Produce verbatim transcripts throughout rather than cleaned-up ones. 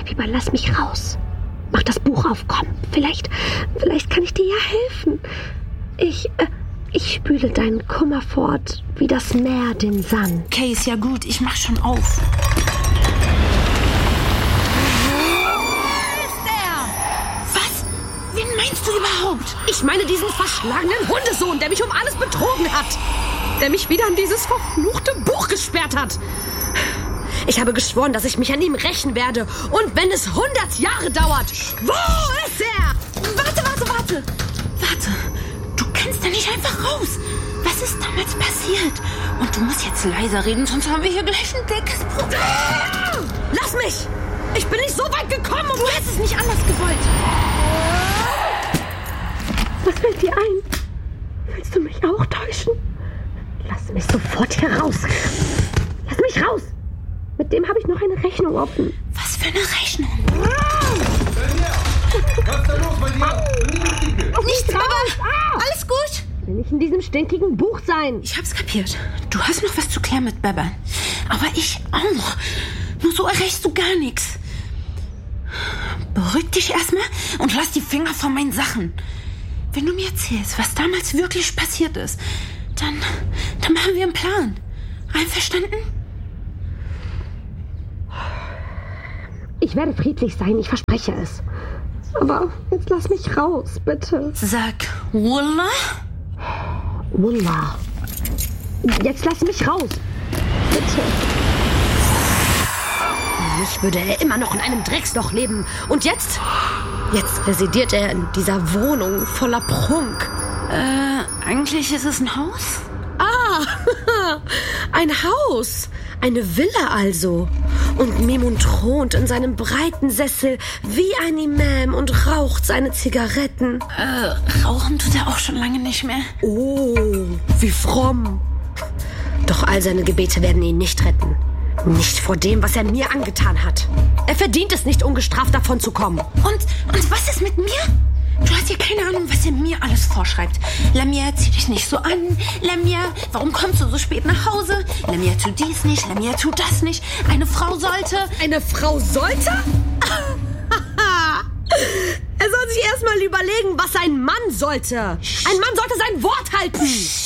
Fieber, lass mich raus. Mach das Buch auf, komm. Vielleicht, vielleicht kann ich dir ja helfen. Ich, äh, ich spüle deinen Kummer fort, wie das Meer den Sand. Okay, ist ja gut, ich mach schon auf. Meinst du überhaupt? Ich meine diesen verschlagenen Hundesohn, der mich um alles betrogen hat. Der mich wieder in dieses verfluchte Buch gesperrt hat. Ich habe geschworen, dass ich mich an ihm rächen werde. Und wenn es hundert Jahre dauert. Wo ist er? Warte, warte, warte. Warte. Du kannst da nicht einfach raus. Was ist damals passiert? Und du musst jetzt leiser reden, sonst haben wir hier gleich ein dickes Problem. Lass mich! Ich bin nicht so weit gekommen und du hast es nicht anders gewollt. Was fällt dir ein? Willst du mich auch täuschen? Lass mich sofort hier raus. Lass mich raus. Mit dem habe ich noch eine Rechnung offen. Was für eine Rechnung? Was ist da los bei dir? Nichts, Baba. Ah. Alles gut. Ich will nicht in diesem stinkigen Buch sein. Ich hab's kapiert. Du hast noch was zu klären mit Baba. Aber ich auch. Nur so erreichst du gar nichts. Beruhig dich erstmal und lass die Finger von meinen Sachen. Wenn du mir erzählst, was damals wirklich passiert ist, dann, dann machen wir einen Plan. Einverstanden? Ich werde friedlich sein, ich verspreche es. Aber jetzt lass mich raus, bitte. Sag Wallah? Wallah. Jetzt lass mich raus. Bitte. Mich würde er immer noch in einem Drecksloch leben. Und jetzt? Jetzt residiert er in dieser Wohnung voller Prunk. Äh, eigentlich ist es ein Haus? Ah, ein Haus. Eine Villa also. Und Memun thront in seinem breiten Sessel wie ein Imam und raucht seine Zigaretten. Äh, rauchen tut er auch schon lange nicht mehr. Oh, wie fromm. Doch all seine Gebete werden ihn nicht retten. Nicht vor dem, was er mir angetan hat. Er verdient es nicht, ungestraft davon zu kommen. Und, und was ist mit mir? Du hast ja keine Ahnung, was er mir alles vorschreibt. Lamia, zieh dich nicht so an. Lamia, warum kommst du so spät nach Hause? Lamia, tu dies nicht. Lamia, tu das nicht. Eine Frau sollte... Eine Frau sollte? Er soll sich erstmal überlegen, was ein Mann sollte. Ein Mann sollte sein Wort halten.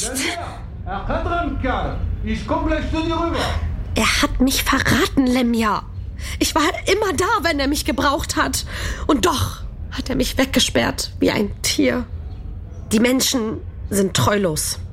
Lamia, ich komm gleich zu dir rüber. Er hat mich verraten, Lamia. Ich war immer da, wenn er mich gebraucht hat. Und doch hat er mich weggesperrt wie ein Tier. Die Menschen sind treulos.